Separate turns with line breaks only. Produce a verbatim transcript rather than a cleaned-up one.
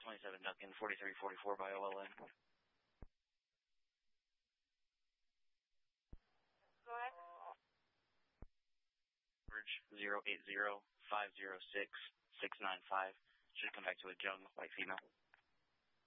twenty-seven Duncan, forty-three forty-four by O L N.
Go ahead.
Average zero eight zero five zero six six nine five. Should come back to a Jung, white female.